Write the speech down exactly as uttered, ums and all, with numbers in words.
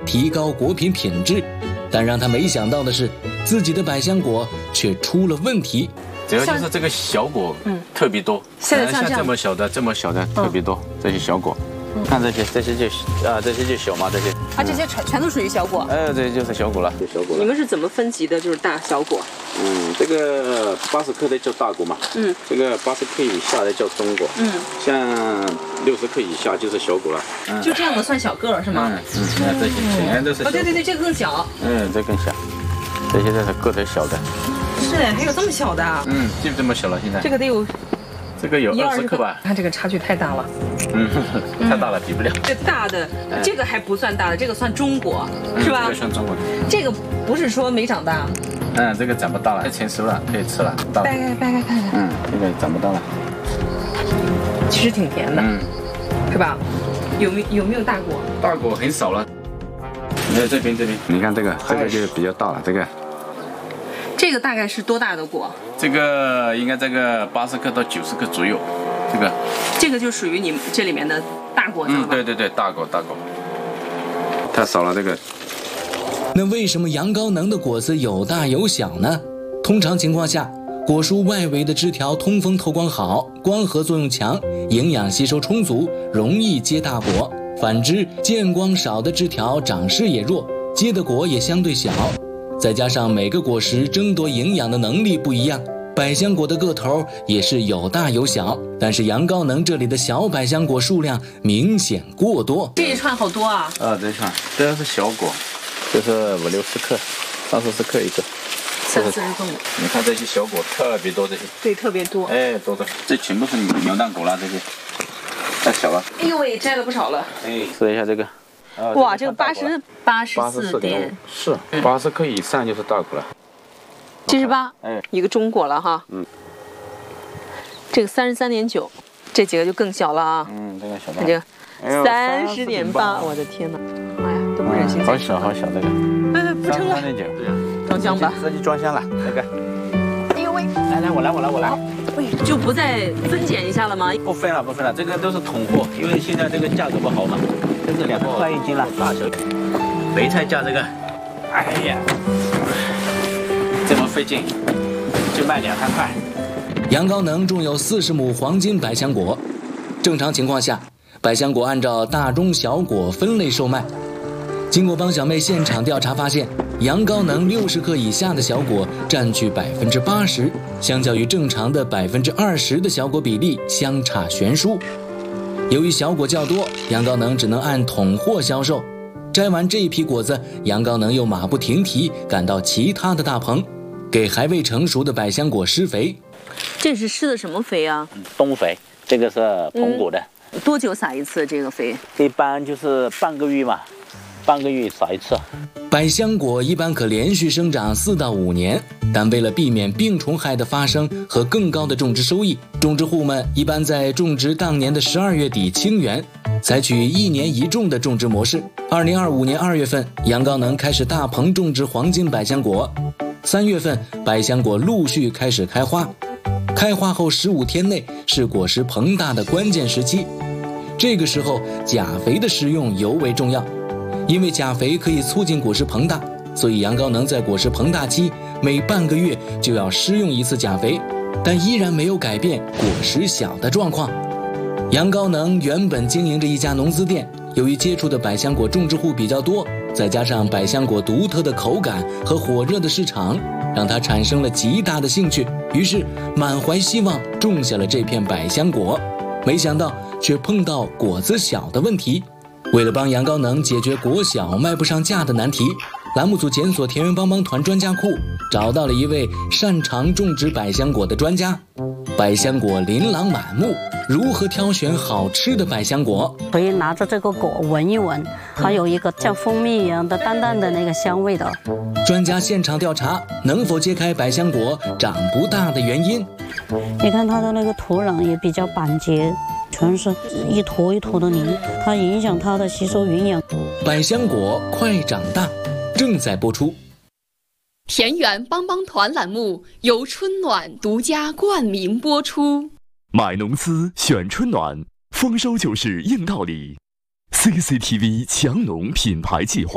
提高果品品质。但让他没想到的是，自己的百香果却出了问题。 主要就是这个小果，嗯，特别多。 现在像像这么小的、这么小的特别多，这些小果。看这些，这些就啊，这些就小嘛，这些。 啊，这些全全都属于小果。 哎，这些就是小果了，就小果了。 你们是怎么分级的？就是大小果。 嗯，这个八十克的叫大果嘛。嗯。这个八十克以下的叫中果。嗯。像六十克以下就是小果了。 嗯。就这样的算小个是吗？ 嗯嗯，那这些全都是。 哦，对对对，这个更小。 嗯，这更小。这些都是个头小的。 是的，还有这么小的。 嗯，就这么小了，现在。 这个得有。 这个有二十克吧？ 看这个差距太大了， 嗯，太大了，比不了。 这大的，这个还不算大的，这个算中果，是吧？ 这个算中果。 这个不是说没长大。 嗯，这个长不大了，成熟了，可以吃了。 掰开掰开看看。 嗯，这个长不大了。 其实挺甜的，嗯，是吧？有没有没有大果？ 大果很少了。你看这边这边，你看这个，这个就比较大了，这个。 这个大概是多大的果？ 这个应该这个八十克到九十克左右，这个。 这个就属于你这里面的大果子了吧？ 嗯，对对对，大果大果。太少了这个。 那为什么羊羔能的果子有大有小呢？通常情况下，果蔬外围的枝条通风透光好，光合作用强，营养吸收充足，容易结大果。反之，见光少的枝条长势也弱，结的果也相对小。再加上每个果实争夺营养的能力不一样，百香果的个头也是有大有小，但是羊羔能这里的小百香果数量明显过多。 这一串好多啊！ 啊，这一串这是小果，这是五六十克，三四十克一个， 三四十克。 你看这些小果特别多，这些对特别多， 哎，多的，这全部是鸟蛋果了，这些太小了。 哎呦喂，摘了不少了。 哎，试一下这个。 哇，这个八十八十四点是八十克以上就是大果了， 七十八，哎，一个中果了哈。嗯，这个三十三点九，这几个就更小了啊。 嗯，这个小。 看这个三十点八，我的天哪！哎呀，都不忍心。 好小好小这个。 哎，不成了。 三点九， 装箱吧。 这就装箱了，这个。 哎呦喂！ 来来，我来我来我来。 就不再分拣一下了吗？ 不分了不分了，这个都是统货，因为现在这个价格不好嘛。这是两块一斤了，大小。肥菜价这个，哎呀，这么费劲，就卖两三块。 羊羔能种有四十亩黄金百香果，正常情况下，百香果按照大中小果分类售卖。经过帮小妹现场调查发现，羊羔能六十克以下的小果占据百分之八十，相较于正常的百分之二十的小果比例相差悬殊。由于小果较多，羊羔能只能按统货销售。摘完这一批果子，羊羔能又马不停蹄赶到其他的大棚，给还未成熟的百香果施肥。 这是施的什么肥啊？ 冬肥，这个是膨果的、 嗯。多久撒一次这个肥？ 一般就是半个月嘛，半个月撒一次。 百香果一般可连续生长四到五年，但为了避免病虫害的发生和更高的种植收益，种植户们一般在种植当年的十二月底清园，采取一年一种的种植模式。二零二五年二月份，羊羔能开始大棚种植黄金百香果，三月份百香果陆续开始开花，开花后十五天内是果实膨大的关键时期，这个时候钾肥的使用尤为重要。因为钾肥可以促进果实膨大，所以羊羔能在果实膨大期每半个月就要施用一次钾肥，但依然没有改变果实小的状况。羊羔能原本经营着一家农资店，由于接触的百香果种植户比较多，再加上百香果独特的口感和火热的市场，让他产生了极大的兴趣，于是满怀希望种下了这片百香果，没想到却碰到果子小的问题。为了帮羊羔能解决果小卖不上价的难题，栏目组检索田园帮帮团专家库，找到了一位擅长种植百香果的专家。百香果琳琅满目，如何挑选好吃的百香果？ 可以拿着这个果闻一闻，它有一个像蜂蜜一样的淡淡的那个香味的。 专家现场调查，能否揭开百香果长不大的原因？ 你看它的那个土壤也比较板结，全是一坨一坨的泥，它影响它的吸收营养。 百香果快长大正在播出。 田园帮帮团栏目由春暖独家冠名播出。 买农资选春暖，丰收就是硬道理。C C T V 强农品牌计划。